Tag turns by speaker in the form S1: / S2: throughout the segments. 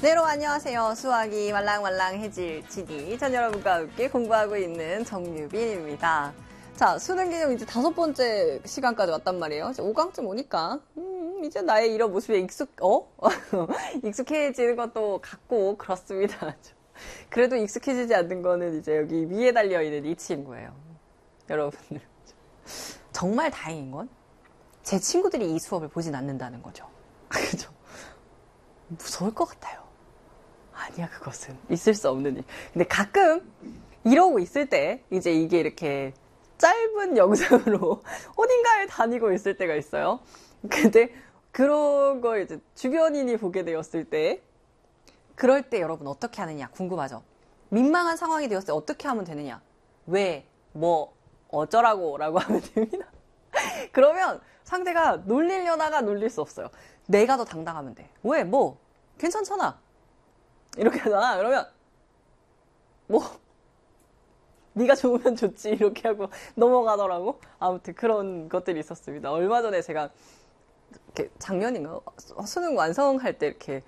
S1: 네, 여러분 안녕하세요. 수학이 말랑말랑해질 지니 전 여러분과 함께 공부하고 있는 정유빈입니다. 자, 수능 개념 이제 5번째 시간까지 왔단 말이에요. 이제 5강쯤 오니까 이제 나의 이런 모습에 익숙해지는 것도 같고 그렇습니다. 그래도 익숙해지지 않는 거는 이제 여기 위에 달려있는 이 친구예요. 여러분들 정말 다행인 건 제 친구들이 이 수업을 보진 않는다는 거죠. 그죠? 무서울 것 같아요. 아니야, 그것은 있을 수 없는 일. 근데 가끔 이러고 있을 때 이제 이게 이렇게 짧은 영상으로 어딘가에 다니고 있을 때가 있어요. 근데 그런 걸 이제 주변인이 보게 되었을 때 그럴 때 여러분 어떻게 하느냐 궁금하죠? 민망한 상황이 되었을 때 어떻게 하면 되느냐? 왜, 뭐, 어쩌라고 라고 하면 됩니다. 그러면 상대가 놀리려다가 놀릴 수 없어요. 내가 더 당당하면 돼. 왜, 뭐, 괜찮잖아. 이렇게 하잖아. 그러면 뭐 네가 좋으면 좋지 이렇게 하고 넘어가더라고. 아무튼 그런 것들이 있었습니다. 얼마 전에 제가 이렇게 작년인가 수능 완성할 때 이렇게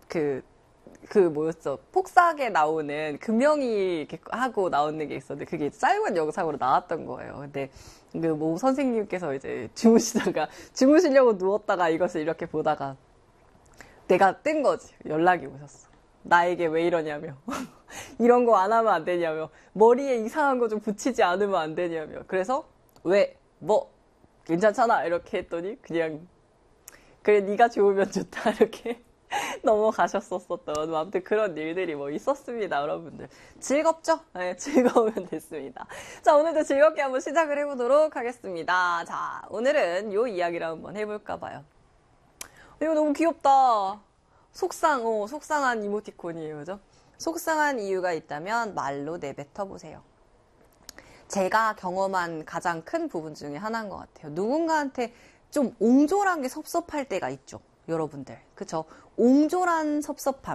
S1: 뭐였어, 폭삭에 나오는 금명이 이렇게 하고 나오는 게 있었는데 그게 짧은 영상으로 나왔던 거예요. 근데 그 뭐 선생님께서 이제 주무시려고 누웠다가 이것을 이렇게 보다가 내가 뜬 거지. 연락이 오셨어. 나에게 왜 이러냐며. 이런 거 안 하면 안 되냐며. 머리에 이상한 거 좀 붙이지 않으면 안 되냐며. 그래서 왜, 뭐, 괜찮잖아 이렇게 했더니 그냥 그래 네가 좋으면 좋다 이렇게 넘어가셨었던 아무튼 그런 일들이 뭐 있었습니다. 여러분들 즐겁죠? 네, 즐거우면 됐습니다. 자, 오늘도 즐겁게 한번 시작을 해보도록 하겠습니다. 자, 오늘은 요 이야기를 한번 해볼까 봐요. 이거 너무 귀엽다. 속상한 이모티콘이에요. 그죠? 속상한 이유가 있다면 말로 내뱉어 보세요. 제가 경험한 가장 큰 부분 중에 하나인 것 같아요. 누군가한테 좀 옹졸한 게 섭섭할 때가 있죠. 여러분들. 그쵸? 옹졸한 섭섭함.